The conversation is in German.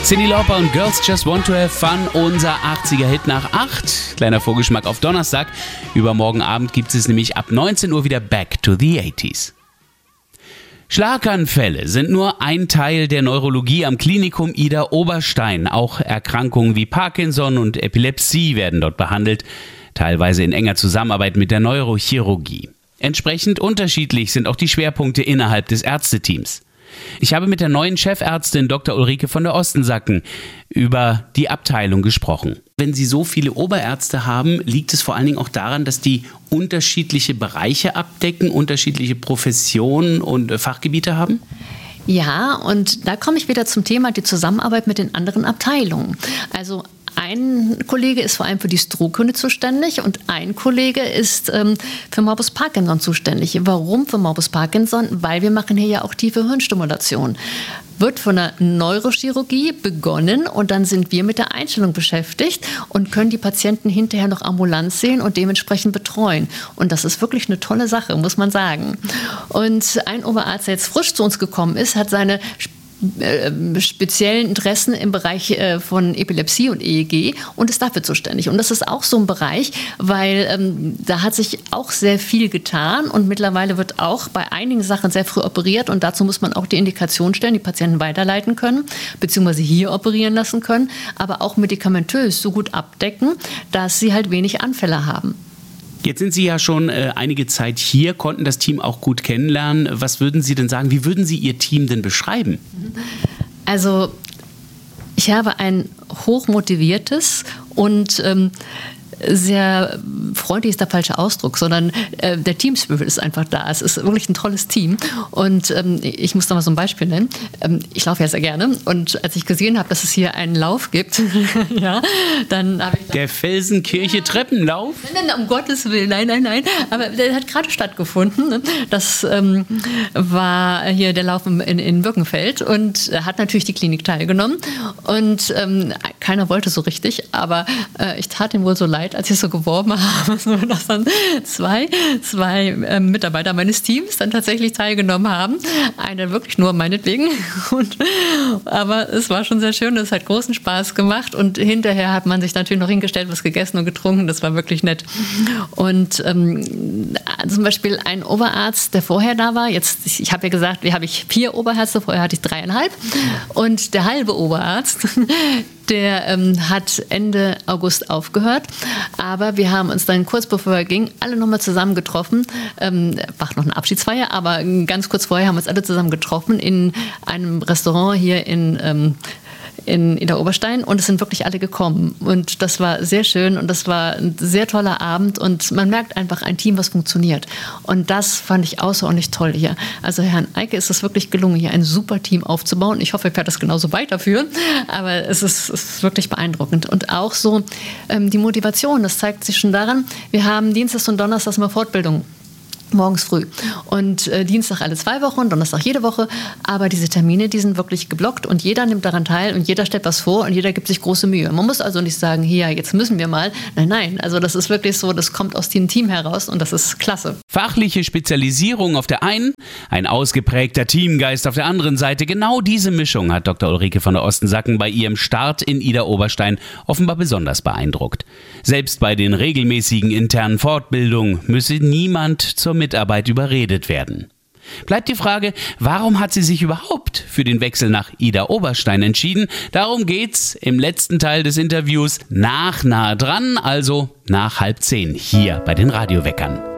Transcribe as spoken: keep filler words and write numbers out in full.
Cyndi Lauper und Girls Just Want to Have Fun, unser achtziger-Hit nach acht. Kleiner Vorgeschmack auf Donnerstag. Übermorgen Abend gibt es nämlich ab neunzehn Uhr wieder Back to the eighties. Schlaganfälle sind nur ein Teil der Neurologie am Klinikum Idar-Oberstein. Auch Erkrankungen wie Parkinson und Epilepsie werden dort behandelt, teilweise in enger Zusammenarbeit mit der Neurochirurgie. Entsprechend unterschiedlich sind auch die Schwerpunkte innerhalb des Ärzteteams. Ich habe mit der neuen Chefärztin Doktor Ulrike von der Ostensacken über die Abteilung gesprochen. Wenn Sie so viele Oberärzte haben, liegt es vor allen Dingen auch daran, dass die unterschiedliche Bereiche abdecken, unterschiedliche Professionen und Fachgebiete haben? Ja, und da komme ich wieder zum Thema die Zusammenarbeit mit den anderen Abteilungen. Also ein Kollege ist vor allem für die Strohkunde zuständig und ein Kollege ist ähm, für Morbus Parkinson zuständig. Warum für Morbus Parkinson? Weil wir machen hier ja auch tiefe Hirnstimulation. Wird von der Neurochirurgie begonnen und dann sind wir mit der Einstellung beschäftigt und können die Patienten hinterher noch ambulant sehen und dementsprechend betreuen. Und das ist wirklich eine tolle Sache, muss man sagen. Und ein Oberarzt, der jetzt frisch zu uns gekommen ist, hat seine speziellen Interessen im Bereich von Epilepsie und E E G und ist dafür zuständig. Und das ist auch so ein Bereich, weil ähm, da hat sich auch sehr viel getan und mittlerweile wird auch bei einigen Sachen sehr früh operiert und dazu muss man auch die Indikation stellen, die Patienten weiterleiten können, beziehungsweise hier operieren lassen können, aber auch medikamentös so gut abdecken, dass sie halt wenig Anfälle haben. Jetzt sind Sie ja schon äh, einige Zeit hier, konnten das Team auch gut kennenlernen. Was würden Sie denn sagen, wie würden Sie Ihr Team denn beschreiben? Also ich habe ein hochmotiviertes und ähm, sehr freundlich ist der falsche Ausdruck, sondern äh, der Team-Spirit ist einfach da. Es ist wirklich ein tolles Team. Und ähm, ich muss da mal so ein Beispiel nennen. Ähm, ich laufe ja sehr gerne. Und als ich gesehen habe, dass es hier einen Lauf gibt, ja, dann habe ich... Der Felsenkirche-Treppenlauf? Nein, nein, um Gottes Willen, nein, nein, nein. Aber der hat gerade stattgefunden. Das ähm, war hier der Lauf in, in Birkenfeld und hat natürlich die Klinik teilgenommen. Und ähm, keiner wollte so richtig, aber äh, ich tat ihm wohl so leid, als ich so geworben habe, so, dass dann zwei, zwei äh, Mitarbeiter meines Teams dann tatsächlich teilgenommen haben. Einer wirklich nur meinetwegen. Und, aber es war schon sehr schön, es hat großen Spaß gemacht und hinterher hat man sich natürlich noch hingestellt, was gegessen und getrunken. Das war wirklich nett. Und ähm, zum Beispiel ein Oberarzt, der vorher da war, jetzt, ich, ich habe ja gesagt, hier habe ich vier Oberärzte, vorher hatte ich dreieinhalb. Und der halbe Oberarzt, der ähm, hat Ende August aufgehört, aber wir haben uns dann kurz bevor er ging, alle nochmal zusammen getroffen, ähm, war noch eine Abschiedsfeier, aber ganz kurz vorher haben wir uns alle zusammen getroffen in einem Restaurant hier in ähm, in Idar-Oberstein und es sind wirklich alle gekommen und das war sehr schön und das war ein sehr toller Abend und man merkt einfach ein Team, was funktioniert und das fand ich außerordentlich toll hier. Also Herrn Eike ist es wirklich gelungen, hier ein super Team aufzubauen. Ich hoffe, er wird das genauso weiterführen, aber es ist, es ist wirklich beeindruckend und auch so ähm, die Motivation, das zeigt sich schon daran, wir haben Dienstags und Donnerstags mal Fortbildung. Morgens früh und äh, Dienstag alle zwei Wochen, Donnerstag jede Woche, aber diese Termine, die sind wirklich geblockt und jeder nimmt daran teil und jeder stellt was vor und jeder gibt sich große Mühe. Man muss also nicht sagen, hier, jetzt müssen wir mal. Nein, nein, also das ist wirklich so, das kommt aus dem Team heraus und das ist klasse. Fachliche Spezialisierung auf der einen, ein ausgeprägter Teamgeist auf der anderen Seite. Genau diese Mischung hat Doktor Ulrike von der Ostensacken bei ihrem Start in Idar-Oberstein offenbar besonders beeindruckt. Selbst bei den regelmäßigen internen Fortbildungen müsse niemand zur Mitarbeit überredet werden. Bleibt die Frage, warum hat sie sich überhaupt für den Wechsel nach Idar-Oberstein entschieden? Darum geht's im letzten Teil des Interviews nach nah dran, also nach halb zehn hier bei den Radioweckern.